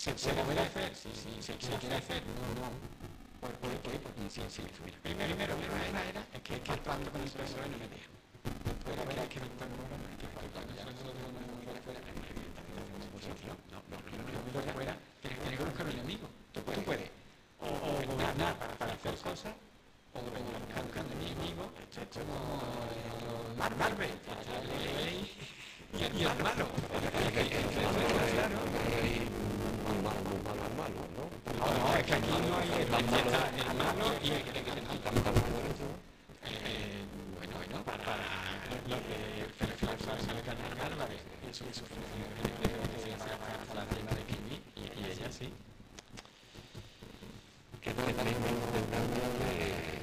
se puede hacer, sí, se quiere hacer, no. ¿Por qué? Porque sí. Primero, el problema era que el pacto con el PSOE no me deja. Después la verdad es que me están cobrando, que cuando ya nosotros no fuera fuera, no, lo fuera, tienes que buscar un enemigo. Tú puedes o gobernar para hacer cosas, o buscando enemigos, esto es como Marvel, el rey y el malo. Claro. Malo, ¿no? No, es que aquí no hay el malo y el que bueno, para lo que Félix sabe ganar Álvarez, eso hasta la tienda de Kimi y ella sí. Que también me intercambio de